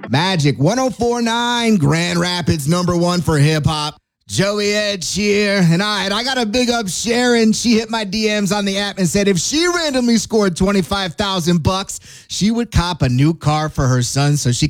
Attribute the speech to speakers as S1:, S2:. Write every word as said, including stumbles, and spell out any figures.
S1: Magic one oh four point nine, Grand Rapids number one for hip hop. Joey Edge here, and I, and I got to big up Sharon. She hit my D Ms on the app and said if she randomly scored twenty-five thousand bucks, she would cop a new car for her son so she